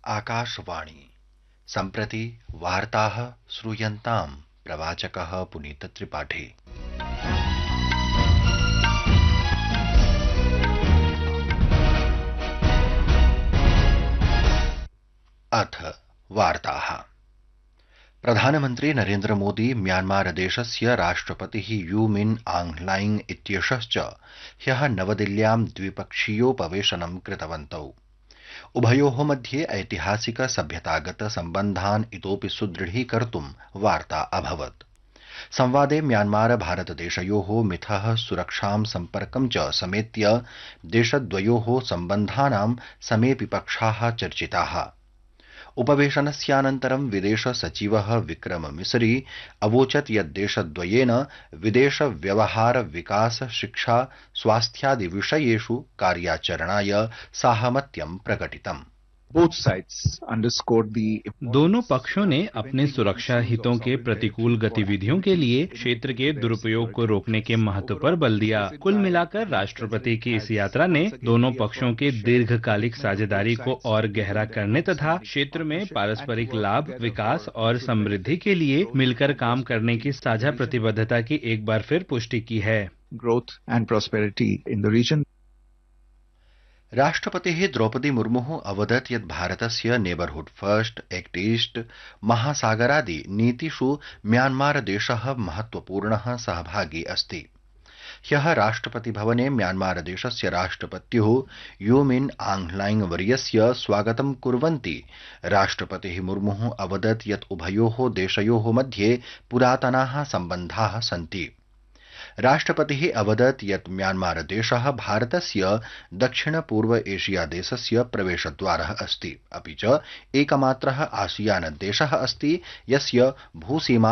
आकाशवाणी सम्प्रति वार्ताः श्रूयन्ताम् प्रवाचकः पुनीतत्रिपाठी। अथ वार्ताः। प्रधानमन्त्री नरेन्द्र मोदी म्यांमार देशस्य राष्ट्रपतिः यू मिन आंग ह्लाइंग इत्येषश्च ह्यः नवदिल्ल्यां द्विपक्षीयोपवेशनं कृतवन्तौ। उभयोः मध्ये ऐतिहासिक सभ्यतागत सम्बन्धान् इतोपि सुदृढीकर्तुं वार्ता अभवत्। संवादे म्यांमार भारतदेशयोः मिथः सुरक्षां सम्पर्कं च समेत्य देशद्वयोः सम्बन्धानां समेऽपि पक्षाः चर्चिताः। उपवेशनस्यानन्तरं विदेश सचिवः विक्रम मिसरी अवोचत् यत् देशद्वयेन विदेश व्यवहार विकास शिक्षा स्वास्थ्यादि विषयेषु कार्याचरणाय साहमत्यं प्रकटितम्। दोनों पक्षों ने अपने सुरक्षा हितों के प्रतिकूल गतिविधियों के लिए क्षेत्र के दुरुपयोग को रोकने के महत्व पर बल दिया। कुल मिलाकर राष्ट्रपति की इस यात्रा ने दोनों पक्षों की दीर्घकालिक साझेदारी को और गहरा करने तथा क्षेत्र में पारस्परिक लाभ, विकास और समृद्धि के लिए मिलकर काम करने की साझा प्रतिबद्धता की एक बार फिर पुष्टि की है। राष्ट्रपतिः द्रौपदी मुर्मुः अवदत् यत् भारतस्य neighbourhood first, act east, महासागरादि नीतिषु Myanmar देशः महत्वपूर्णः सहभागी अस्ति। ह्यः राष्ट्रपति भवने म्यांमार देशस्य राष्ट्रपत्युः यू मिन आंग ह्लाइंग वर्यस्य स्वागतं कुर्वन्ति राष्ट्रपतिः मुर्मुः अवदत् यत् उभयोः देशयोः मध्ये पुरातनाः सम्बन्धाः सन्ति। राष्ट्रपतिः अवदत् यत् म्यांमार देशः भारतस्य दक्षिण पूर्व एशिया देशस्य प्रवेशद्वारः अस्ति, अपि च एकमात्रः आसियान देशः अस्ति यस्य भूसीमा